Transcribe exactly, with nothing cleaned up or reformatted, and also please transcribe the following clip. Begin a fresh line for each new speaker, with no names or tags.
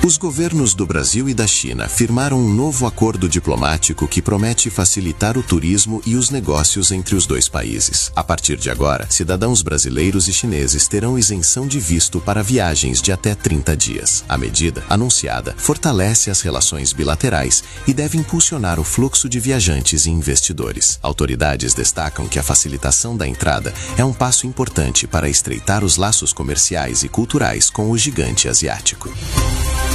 Os governos do Brasil e da China firmaram um novo acordo diplomático que promete facilitar o turismo e os negócios entre os dois países. A partir de agora, cidadãos brasileiros e chineses terão isenção de visto para viagens de até trinta dias. A medida, anunciada, fortalece as relações bilaterais e deve impulsionar o fluxo de viajantes e investidores. Autoridades destacam que a facilitação da entrada é um passo importante para estreitar os laços comerciais e culturais com o gigante asiático.